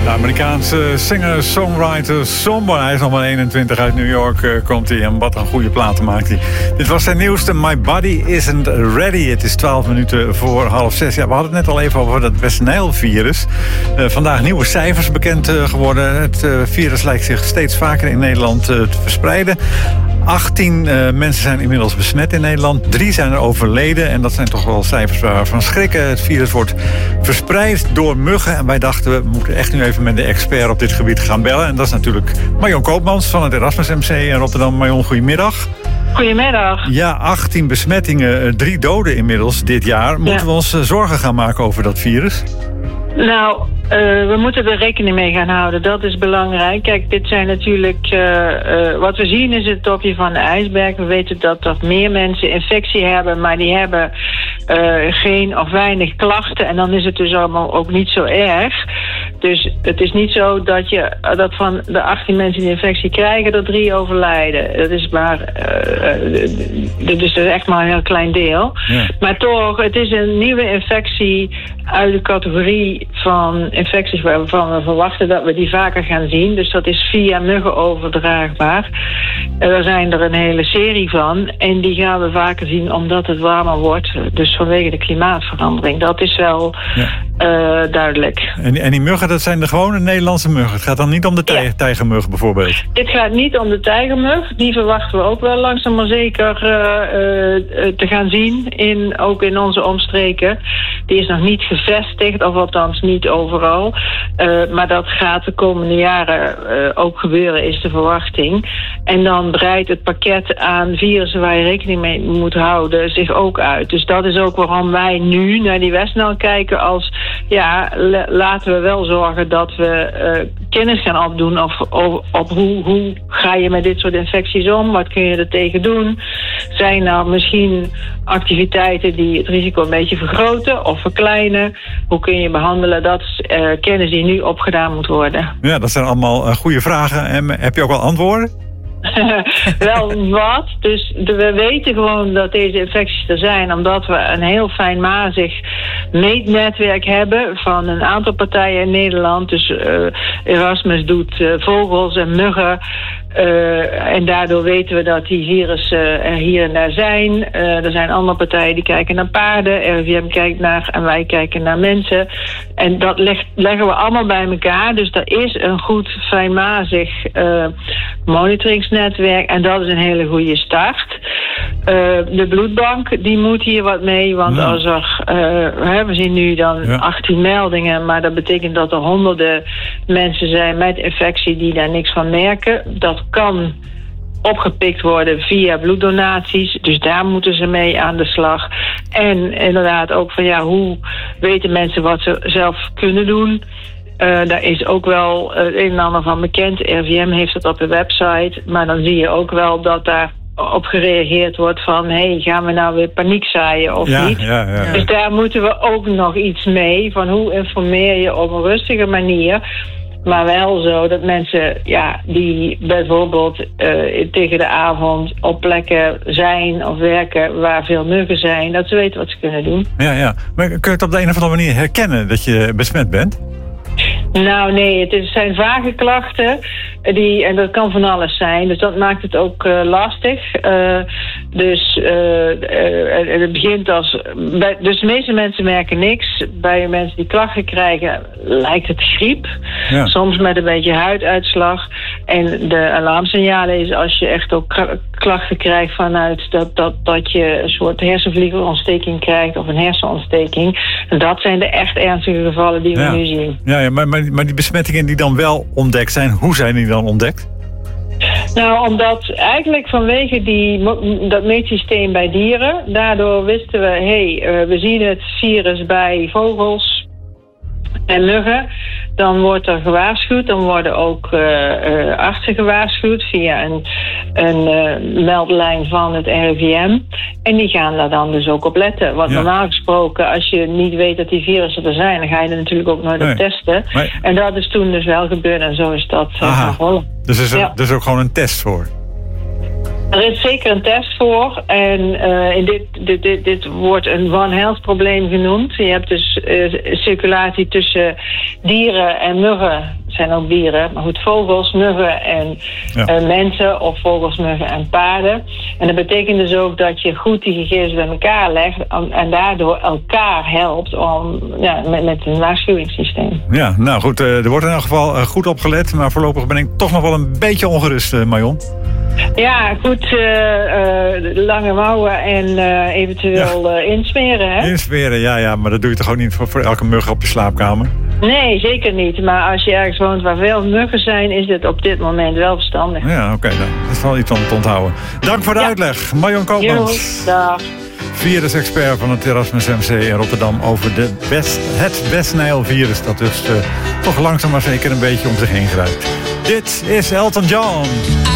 De Amerikaanse singer-songwriter Somber. Hij is nog maar 21, uit New York komt hij. En wat een goede platen maakt hij. Dit was zijn nieuwste, My Body Isn't Ready. Het is 12 minuten voor 5:30. Ja, we hadden het net al even over dat West Nile-virus. Vandaag nieuwe cijfers bekend geworden. Het virus lijkt zich steeds vaker in Nederland te verspreiden. 18 mensen zijn inmiddels besmet in Nederland. 3 zijn er overleden. En dat zijn toch wel cijfers waarvan schrikken. Het virus wordt verspreid door muggen. En wij dachten, we moeten echt nu even met de expert op dit gebied gaan bellen. En dat is natuurlijk Marion Koopmans van het Erasmus MC in Rotterdam. Marion, goedemiddag. Goedemiddag. Ja, 18 besmettingen, 3 doden inmiddels dit jaar. Moeten we ons zorgen gaan maken over dat virus? Nou, we moeten er rekening mee gaan houden. Dat is belangrijk. Kijk, dit zijn natuurlijk... wat we zien is het topje van de ijsberg. We weten dat meer mensen infectie hebben, maar die hebben geen of weinig klachten. En dan is het dus allemaal ook niet zo erg. Dus het is niet zo dat van de 18 mensen die infectie krijgen, er 3 overlijden. Dat is maar... dus dat is echt maar een heel klein deel. Ja. Maar toch, het is een nieuwe infectie uit de categorie van infecties waarvan we verwachten dat we die vaker gaan zien. Dus dat is via muggen overdraagbaar. Er zijn er een hele serie van. En die gaan we vaker zien omdat het warmer wordt. Dus vanwege de klimaatverandering. Dat is wel duidelijk. En die muggen, dat zijn de gewone Nederlandse muggen. Het gaat dan niet om de tijgermug bijvoorbeeld? Dit gaat niet om de tijgermug. Die verwachten we ook wel langzaam maar zeker te gaan zien. Ook in onze omstreken. Die is nog niet gevestigd, of althans niet overal. Maar dat gaat de komende jaren ook gebeuren, is de verwachting. En dan breidt het pakket aan virussen waar je rekening mee moet houden zich ook uit. Dus dat is ook waarom wij nu naar die West Nile kijken als... ja, laten we wel zorgen dat we kennis gaan opdoen op hoe ga je met dit soort infecties om? Wat kun je er tegen doen? Zijn er misschien activiteiten die het risico een beetje vergroten of verkleinen? Hoe kun je behandelen? Dat is kennis die nu opgedaan moet worden. Ja, dat zijn allemaal goede vragen. En heb je ook al antwoorden? Wel wat. Dus we weten gewoon dat deze infecties er zijn, omdat we een heel fijnmazig meetnetwerk hebben van een aantal partijen in Nederland. Dus Erasmus doet vogels en muggen. En daardoor weten we dat die virussen er hier en daar zijn. Er zijn andere partijen die kijken naar paarden. RIVM kijkt naar en wij kijken naar mensen. En dat leggen we allemaal bij elkaar. Dus er is een goed fijnmazig monitoringsnetwerk. En dat is een hele goede start. De bloedbank, die moet hier wat mee. Want als we zien nu dan 18 meldingen. Maar dat betekent dat er honderden mensen zijn met infectie die daar niks van merken. Dat kan opgepikt worden via bloeddonaties. Dus daar moeten ze mee aan de slag. En inderdaad ook van hoe weten mensen wat ze zelf kunnen doen. Daar is ook wel het een en ander van bekend. RIVM heeft het op de website. Maar dan zie je ook wel dat daar op gereageerd wordt van... gaan we nou weer paniek zaaien of niet? Ja. Dus daar moeten we ook nog iets mee. Van hoe informeer je op een rustige manier... Maar wel zo dat mensen die bijvoorbeeld tegen de avond op plekken zijn of werken waar veel muggen zijn, dat ze weten wat ze kunnen doen. Ja. Maar kun je het op de een of andere manier herkennen dat je besmet bent? Nou nee, het zijn vage klachten en dat kan van alles zijn. Dus dat maakt het ook lastig. Het begint dus de meeste mensen merken niks. Bij mensen die klachten krijgen lijkt het griep. Ja. Soms met een beetje huiduitslag. En de alarmsignalen is als je echt ook klachten krijgt vanuit dat je een soort hersenvliegerontsteking krijgt of een hersenontsteking. En dat zijn de echt ernstige gevallen die we nu zien. Ja, maar die besmettingen die dan wel ontdekt zijn, hoe zijn die dan ontdekt? Nou, omdat eigenlijk vanwege dat meetsysteem bij dieren, daardoor wisten we, we zien het virus bij vogels en muggen. Dan wordt er gewaarschuwd, dan worden ook artsen gewaarschuwd via een meldlijn van het RIVM. En die gaan daar dan dus ook op letten. Want normaal gesproken, als je niet weet dat die virussen er zijn, dan ga je er natuurlijk ook nooit op testen. En dat is toen dus wel gebeurd en zo is dat gaan rollen. Dus er is ook gewoon een test voor? Er is zeker een test voor. En dit wordt een One Health probleem genoemd. Je hebt dus circulatie tussen dieren en muggen. Het zijn ook dieren, maar goed, vogels, muggen en mensen, of vogels, muggen en paarden. En dat betekent dus ook dat je goed die gegevens bij elkaar legt en daardoor elkaar helpt met een waarschuwingssysteem. Ja, nou goed, er wordt in elk geval goed op gelet, maar voorlopig ben ik toch nog wel een beetje ongerust, Marion. Ja, goed, lange mouwen en eventueel insmeren, hè? Insmeren, ja, maar dat doe je toch ook niet voor elke mug op je slaapkamer? Nee, zeker niet. Maar als je ergens woont waar veel muggen zijn, is dit op dit moment wel verstandig. Ja, oké, nou, dat is wel iets om te onthouden. Dank voor de uitleg, Marion Koopmans. Dag. Virus-expert van het Erasmus MC in Rotterdam over het West Nile-virus dat dus toch langzaam maar zeker een beetje om zich heen grijpt. Dit is Elton John.